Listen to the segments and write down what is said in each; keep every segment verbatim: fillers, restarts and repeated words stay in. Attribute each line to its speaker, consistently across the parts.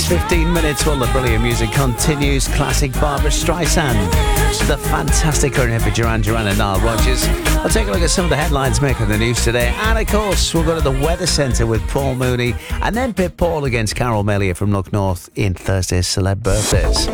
Speaker 1: next fifteen minutes, well, the brilliant music continues. Classic Barbara Streisand, the fantastic Corinne Hepburn, Duran Duran and Nile Rodgers. I'll take a look at some of the headlines making the news today. And of course, we'll go to the Weather Centre with Paul Mooney and then Pip Paul against Carol Melia from Look North in Thursday's Celeb Birthdays.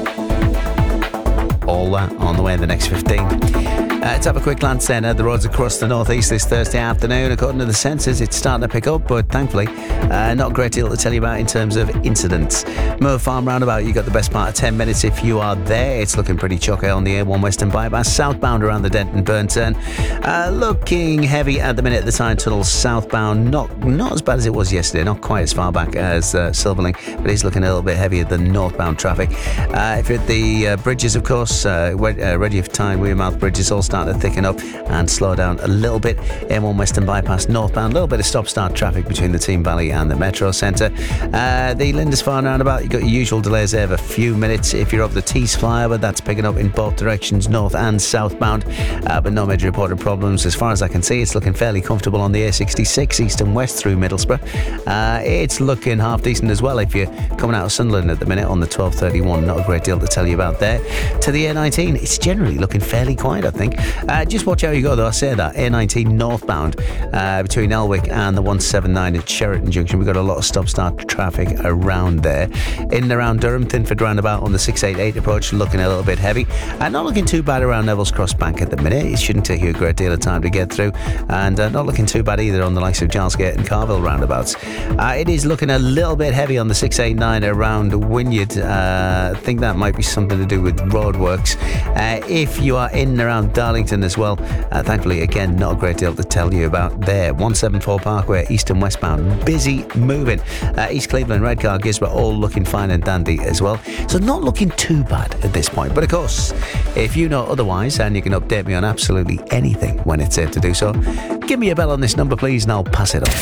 Speaker 1: All that on the way in the next fifteen. Uh, let's have a quick glance then at the roads across the northeast this Thursday afternoon. According to the sensors, it's starting to pick up, but thankfully, uh, not a great deal to tell you about in terms of incidents. Moor Farm roundabout, you got the best part of ten minutes if you are there. It's looking pretty chocker on the A one Western bypass, southbound around the Denton Burn turn. Uh, looking heavy at the minute at the Tyne Tunnel southbound. Not not as bad as it was yesterday, not quite as far back as uh, Silverlink, but it's looking a little bit heavier than northbound traffic. Uh, if you're at the uh, bridges, of course, uh, uh, ready for Tyne, Wearmouth bridges all starting to thicken up and slow down a little bit. A one Western bypass northbound, a little bit of stop-start traffic between the Team Valley and the Metro Centre. Uh, the Lindisfarne roundabout, you've got your usual delays there of a few minutes. If you're up the Tees flyover, that's picking up in both directions, north and southbound, uh, but no major reported problems. As far as I can see, it's looking fairly comfortable on the A sixty-six east and west through Middlesbrough. Uh, it's looking half decent as well if you're coming out of Sunderland at the minute on the twelve thirty-one. Not a great deal to tell you about there. To the A nineteen, it's generally looking fairly quiet, I think. Uh, just watch how you go though, I say that. A nineteen northbound uh, between Elwick and the one seventy-nine at Sheraton Junction. We've got a lot of stop-start traffic around there. In and around Durham, Thinford roundabout on the six eighty-eight approach, looking a little bit heavy. And uh, not looking too bad around Neville's Cross Bank at the minute. It shouldn't take you a great deal of time to get through. And uh, not looking too bad either on the likes of Gilesgate and Carville roundabouts. Uh, it is looking a little bit heavy on the six eighty-nine around Wynyard. Uh, I think that might be something to do with roadworks. Uh, if you are in and around Darlington as well, uh, thankfully, again, not a great deal to tell you about there. one seventy-four Parkway, east and westbound, busy moving. Uh, East Cleveland, Redcar, Gisborne, all looking fine and dandy as well. So not looking too bad at this point. But of course, if you know otherwise, and you can update me on absolutely anything when it's safe to do so, give me a bell on this number, please, and I'll pass it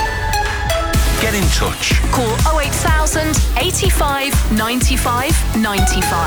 Speaker 1: on.
Speaker 2: Get in touch.
Speaker 3: Call oh eight thousand, eighty-five, ninety-five, ninety-five.